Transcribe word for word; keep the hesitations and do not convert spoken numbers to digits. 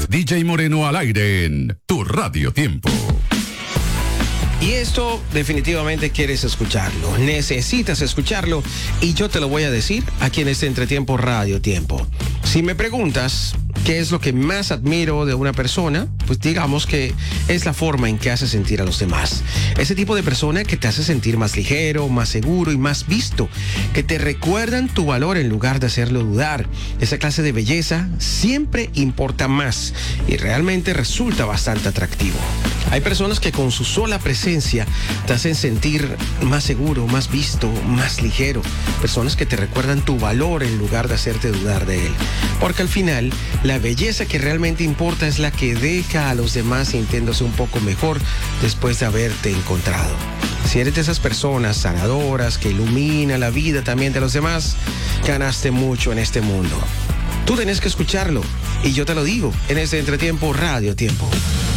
D J Moreno al aire en Tu Radio Tiempo. Y esto definitivamente quieres escucharlo, necesitas escucharlo y yo te lo voy a decir aquí en este Entretiempo Radio Tiempo. Si me preguntas qué es lo que más admiro de una persona, pues digamos que es la forma en que hace sentir a los demás. Ese tipo de persona que te hace sentir más ligero, más seguro y más visto, que te recuerdan tu valor en lugar de hacerlo dudar. Esa clase de belleza siempre importa más y realmente resulta bastante atractivo. Hay personas que con su sola presencia te hacen sentir más seguro, más visto, más ligero. Personas que te recuerdan tu valor en lugar de hacerte dudar de él. Porque al final, la belleza que realmente importa es la que deja a los demás sintiéndose un poco mejor después de haberte encontrado. Si eres de esas personas sanadoras que ilumina la vida también de los demás, ganaste mucho en este mundo. Tú tenés que escucharlo y yo te lo digo en este Entretiempo Radio Tiempo.